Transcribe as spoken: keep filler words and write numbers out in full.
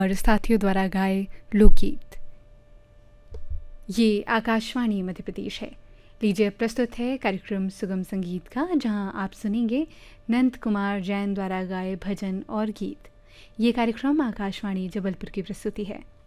और साथियों द्वारा गाए लोकगीत। ये आकाशवाणी मध्य प्रदेश है। लीजिए प्रस्तुत है कार्यक्रम सुगम संगीत का, जहां आप सुनेंगे नंद कुमार जैन द्वारा गाए भजन और गीत। ये कार्यक्रम आकाशवाणी जबलपुर की प्रस्तुति है।